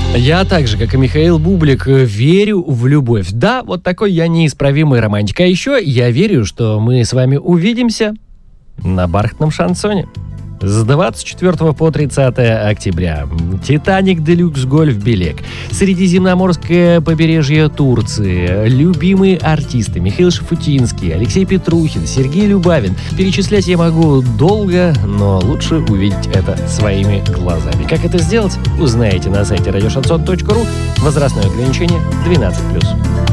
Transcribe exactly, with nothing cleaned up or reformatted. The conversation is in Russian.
Я так же, как и Михаил Бублик, верю в любовь. Да, вот такой я неисправимый романтик. А еще я верю, что мы с вами увидимся на бархатном шансоне. С двадцать четвёртого по тридцатое октября. Титаник Делюкс Гольф Белек. Средиземноморское побережье Турции. Любимые артисты Михаил Шафутинский, Алексей Петрухин, Сергей Любавин. Перечислять я могу долго, но лучше увидеть это своими глазами. Как это сделать, узнаете на сайте радиошансон точка ру. Возрастное ограничение двенадцать плюс.